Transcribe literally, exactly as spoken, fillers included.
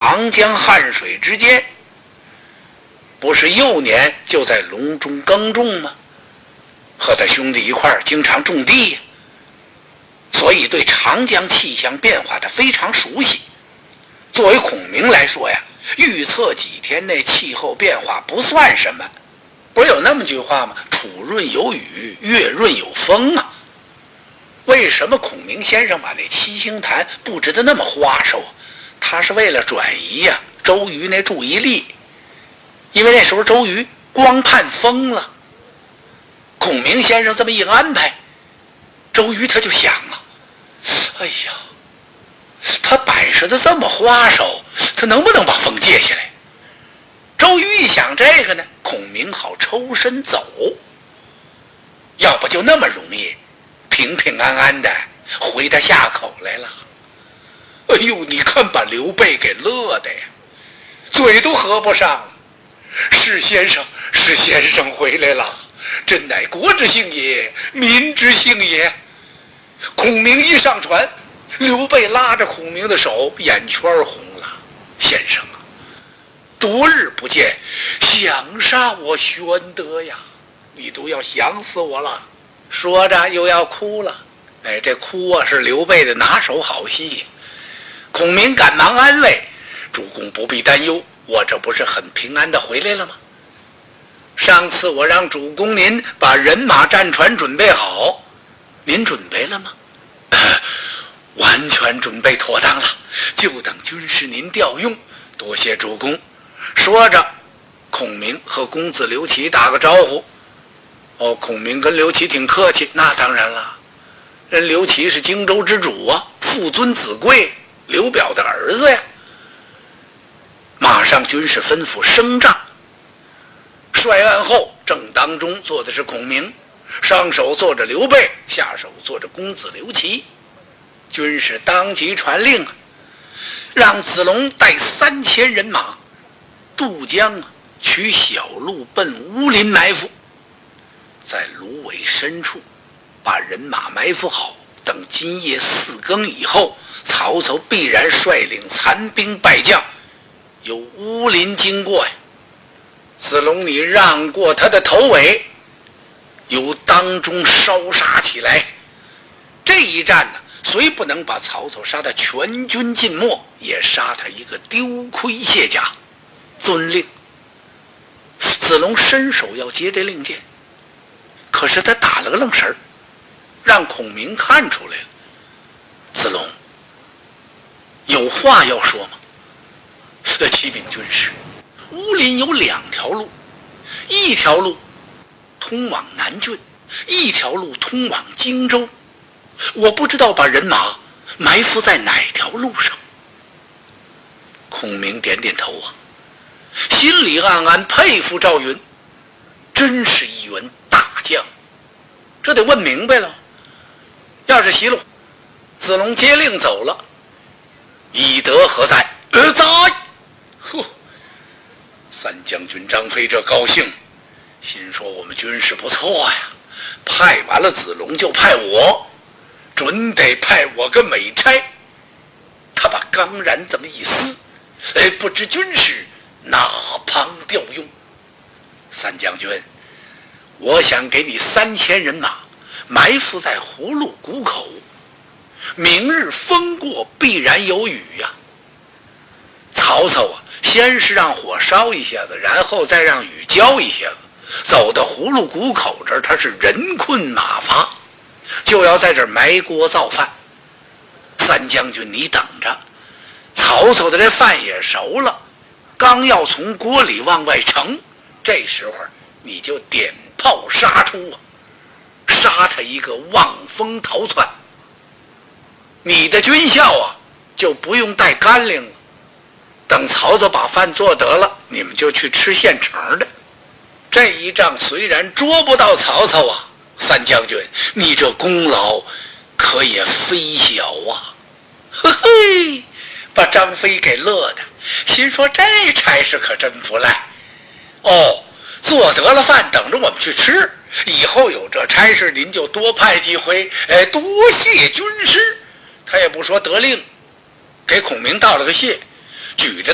长江汉水之间，不是幼年就在隆中耕种吗？和他兄弟一块儿经常种地呀，所以对长江气象变化他非常熟悉。作为孔明来说呀，预测几天内气候变化不算什么，不是有那么句话吗？楚润有雨，月润有风啊。为什么孔明先生把那七星坛布置得那么花哨？他是为了转移呀、啊、周瑜那注意力，因为那时候周瑜光盼风了。孔明先生这么一安排，周瑜他就想啊，哎呀，他摆设的这么花哨，他能不能把风借下来？周瑜一想这个呢，孔明好抽身走，要不就那么容易平平安安的回他下口来了。哎呦，你看把刘备给乐的呀，嘴都合不上了。是先生，是先生回来了，真乃国之幸也，民之幸也。孔明一上船，刘备拉着孔明的手，眼圈红了。先生啊，多日不见，想杀我玄德呀，你都要想死我了。说着又要哭了。哎，这哭啊是刘备的拿手好戏。孔明赶忙安慰，主公不必担忧，我这不是很平安的回来了吗？上次我让主公您把人马战船准备好，您准备了吗？完全准备妥当了，就等军师您调用，多谢主公。说着，孔明和公子刘琦打个招呼。哦，孔明跟刘琦挺客气，那当然了，人刘琦是荆州之主啊，父尊子贵，刘表的儿子呀。马上军士吩咐升帐，帅案后正当中坐的是孔明，上手坐着刘备，下手坐着公子刘琦。军士当即传令，让子龙带三千人马渡江啊，取小路奔乌林埋伏，在芦苇深处把人马埋伏好，等今夜四更以后，曹操必然率领残兵败将由乌林经过呀。子龙，你让过他的头尾，由当中烧杀起来。这一战呢，虽不能把曹操杀得全军尽没，也杀他一个丢盔卸甲。遵令。子龙伸手要接这令箭，可是他打了个愣神儿，让孔明看出来了。子龙，有话要说吗？启禀军师，乌林有两条路，一条路通往南郡，一条路通往荆州。我不知道把人马埋伏在哪条路上。孔明点点头啊，心里暗暗佩服赵云，真是一员大将。这得问明白了。要是袭了，子龙接令走了，以德何在？呃，在。呼，三将军张飞这高兴，心说我们军师不错呀，派完了子龙就派我，准得派我个美差。他把钢髯这么一撕，哎，不知军师哪旁调用？三将军，我想给你三千人马埋伏在葫芦谷口，明日风过必然有雨呀、啊。曹操啊，先是让火烧一下子，然后再让雨浇一下子，走到葫芦谷口这儿，他是人困马乏，就要在这儿埋锅造饭。三将军你等着，曹操的这饭也熟了，刚要从锅里往外盛，这时候你就点炮杀出啊，杀他一个望风逃窜。你的军校啊就不用带干粮了，等曹操把饭做得了，你们就去吃现成的。这一仗虽然捉不到曹操啊，三将军你这功劳可也非小啊。嘿嘿，把张飞给乐的，心说这差事可真不赖哦，做得了饭等着我们去吃，以后有这差事您就多派几回，哎，多谢军师。他也不说得令，给孔明道了个谢，举着